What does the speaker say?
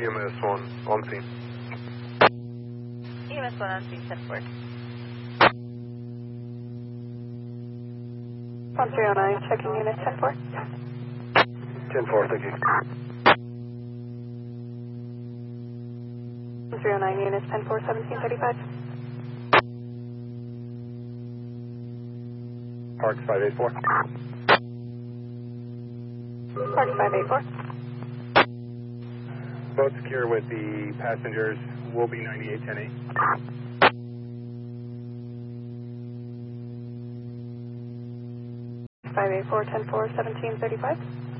EMS 1 on scene. EMS 1 on scene, 10-4. 109, checking unit 10-4. 10-4, thank you. 109, units 10-4, 1735. Parks 584. Parks 584. Boat secure with the passengers. Will be 9810-8. 584, 10-4, 1735.